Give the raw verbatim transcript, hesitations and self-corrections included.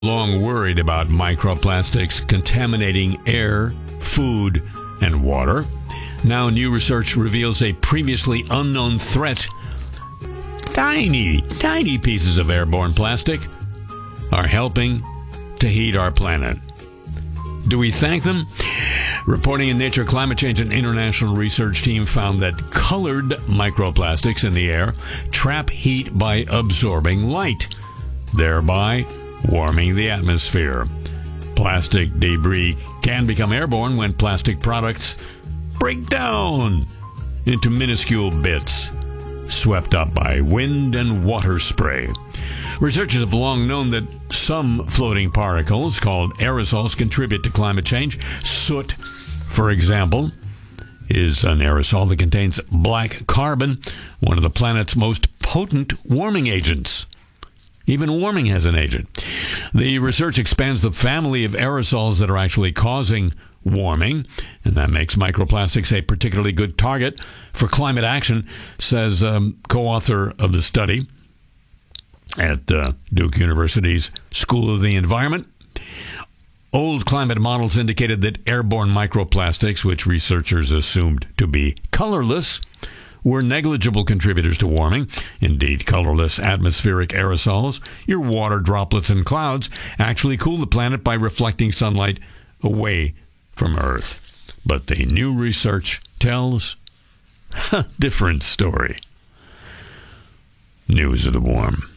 Long worried about microplastics contaminating air, food, and water. Now new research reveals a previously unknown threat. Tiny, tiny pieces of airborne plastic are helping to heat our planet. Do we thank them? Reporting in Nature Climate Change, an international research team found that colored microplastics in the air trap heat by absorbing light, thereby warming the atmosphere. Plastic debris can become airborne when plastic products break down into minuscule bits, swept up by wind and water spray. Researchers have long known that some floating particles, called aerosols, contribute to climate change. Soot, for example, is an aerosol that contains black carbon, one of the planet's most potent warming agents. Even warming has an agent. The research expands the family of aerosols that are actually causing warming, and that makes microplastics a particularly good target for climate action, says um, co-author of the study at uh, Duke University's School of the Environment. Old climate models indicated that airborne microplastics, which researchers assumed to be colorless, were negligible contributors to warming. Indeed, colorless atmospheric aerosols, your water droplets and clouds, actually cool the planet by reflecting sunlight away from Earth. But the new research tells a different story. News of the Warm.